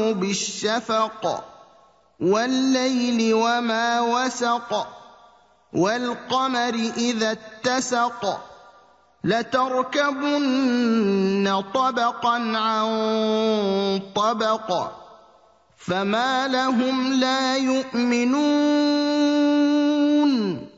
بِالشَّفَقِ وَاللَّيْلِ وَمَا وَسَقَ وَالْقَمَرِ إِذَا اتَّسَقَ لَتَرْكَبُنَّ طَبَقًا عَن طَبَقٍ فَمَا لَهُمْ لَا يُؤْمِنُونَ